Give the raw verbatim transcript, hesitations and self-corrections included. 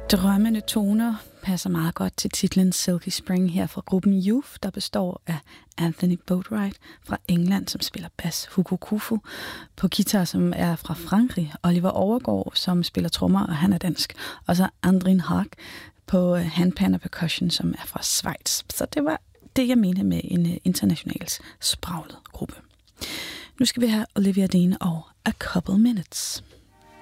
Drømmende toner passer meget godt til titlen Silky Spring her fra gruppen Youth, der består af Anthony Boatwright fra England, som spiller bas, Hugo Kufo på guitar, som er fra Frankrig, Oliver Overgaard, som spiller trommer, og han er dansk, og så Andrin Haag på handpan og percussion, som er fra Schweiz. Så det var det, jeg mente med en internationalt spraglet gruppe. Nu skal vi have Olivia Dean og A Couple Minutes.